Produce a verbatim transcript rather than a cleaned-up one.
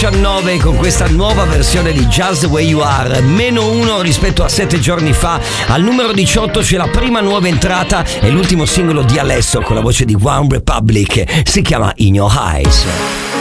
diciannove con questa nuova versione di Just the Way You Are, meno uno rispetto a sette giorni fa. Al numero diciotto c'è la prima nuova entrata e l'ultimo singolo di Alesso con la voce di One Republic, si chiama In Your Eyes.